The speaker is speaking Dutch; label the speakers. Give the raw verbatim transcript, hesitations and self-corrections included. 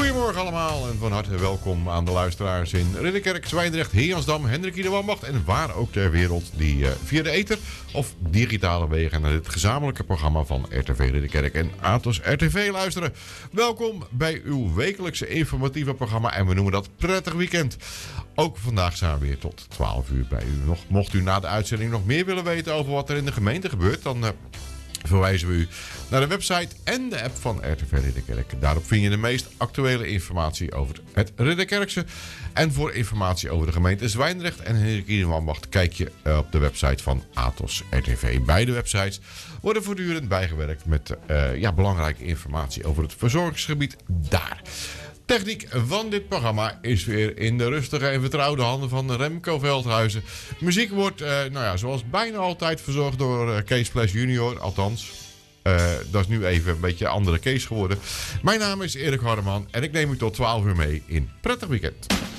Speaker 1: Goedemorgen allemaal en van harte welkom aan de luisteraars in Ridderkerk, Zwijndrecht, Heejansdam, Hendrik Ieder Wambacht en waar ook ter wereld die uh, via de ether of digitale wegen naar dit gezamenlijke programma van R T V Ridderkerk en Atos R T V luisteren. Welkom bij uw wekelijkse informatieve programma en we noemen dat Prettig Weekend. Ook vandaag zijn we weer tot twaalf uur bij u. Nog, mocht u na de uitzending nog meer willen weten over wat er in de gemeente gebeurt, dan Uh, verwijzen we u naar de website en de app van R T V Ridderkerk. Daarop vind je de meest actuele informatie over het Ridderkerkse. En voor informatie over de gemeente Zwijndrecht en Hendrik Ieder Wambacht kijk je op de website van Atos R T V. Beide websites worden voortdurend bijgewerkt met uh, ja, belangrijke informatie over het verzorgingsgebied daar. Techniek van dit programma is weer in de rustige en vertrouwde handen van Remco Veldhuizen. Muziek wordt, uh, nou ja, zoals bijna altijd verzorgd door uh, Kees Fles junior. Althans, uh, dat is nu even een beetje een andere Kees geworden. Mijn naam is Erik Hardeman en ik neem u tot twaalf uur mee in Prettig Weekend.